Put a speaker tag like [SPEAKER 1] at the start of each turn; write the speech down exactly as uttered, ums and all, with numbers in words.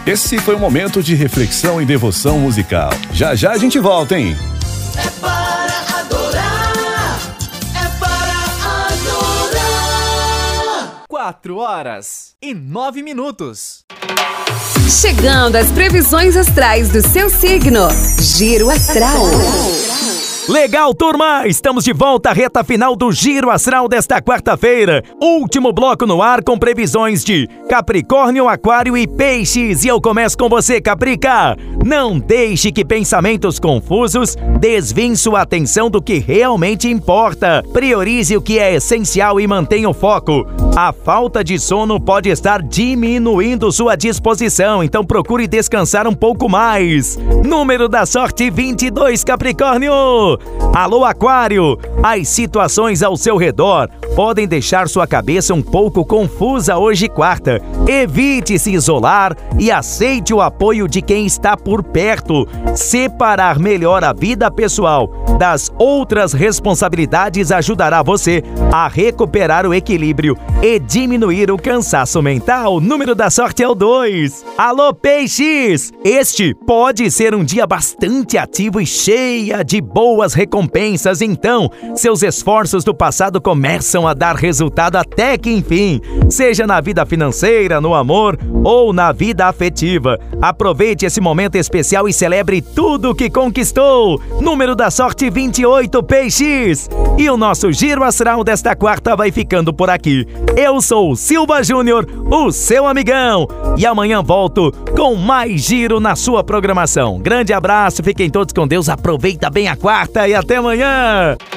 [SPEAKER 1] Esse foi um momento de reflexão e devoção musical. Já já a gente volta, hein?
[SPEAKER 2] É para adorar, é para adorar.
[SPEAKER 3] Quatro horas e nove minutos.
[SPEAKER 4] Chegando às previsões astrais do seu signo. Giro Astral.
[SPEAKER 5] Legal, turma! Estamos de volta à reta final do Giro Astral desta quarta-feira. Último bloco no ar com previsões de Capricórnio, Aquário e Peixes. E eu começo com você, Caprica! Não deixe que pensamentos confusos desviem sua atenção do que realmente importa. Priorize o que é essencial e mantenha o foco. A falta de sono pode estar diminuindo sua disposição, então procure descansar um pouco mais. Número da sorte vinte e dois, Capricórnio! Alô, Aquário! As situações ao seu redor podem deixar sua cabeça um pouco confusa hoje, quarta. Evite se isolar e aceite o apoio de quem está por perto. Separar melhor a vida pessoal das outras responsabilidades ajudará você a recuperar o equilíbrio e diminuir o cansaço mental. Número da sorte é o dois. Alô, Peixes! Este pode ser um dia bastante ativo e cheia de boas recompensas, então seus esforços do passado começam a dar resultado até que enfim, seja na vida financeira, no amor ou na vida afetiva. Aproveite esse momento especial e celebre tudo que conquistou. Número da sorte vinte e oito, Peixes. E o nosso Giro Astral desta quarta vai ficando por aqui. Eu sou o Silva Júnior, o seu amigão, e amanhã volto com mais giro na sua programação. Grande abraço, fiquem todos com Deus, aproveita bem a quarta e até amanhã!